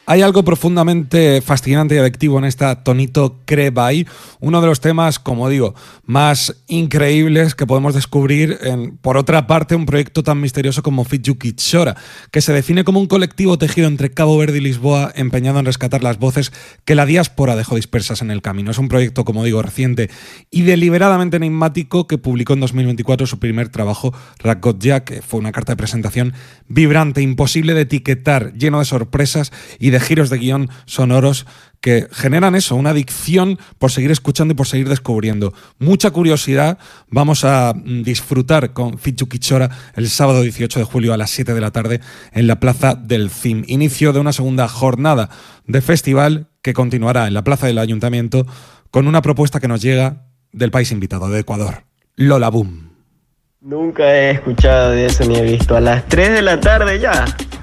Hay algo profundamente fascinante y adictivo en esta Tonito Crebai, uno de los temas, como digo, más increíbles que podemos descubrir en, por otra parte, un proyecto tan misterioso como Fitjuki Chora, que se define como un colectivo tejido entre Cabo Verde y Lisboa, empeñado en rescatar las voces que la diáspora dejó dispersas en el camino. Es un proyecto, como digo, reciente y deliberadamente enigmático que publicó en 2024 su primer trabajo, Rakotja, que fue una carta de presentación vibrante, imposible de etiquetar, lleno de sorpresas y de giros de guión sonoros que generan eso, una adicción por seguir escuchando y por seguir descubriendo. Mucha curiosidad. Vamos a disfrutar con Fitjuki Chora el sábado 18 de julio a las 7 de la tarde en la Plaza del CIM. Inicio de una segunda jornada de festival que continuará en la Plaza del Ayuntamiento con una propuesta que nos llega del país invitado, de Ecuador, Lola Boom. Nunca he escuchado de eso ni he visto. A las 3 de la tarde ya.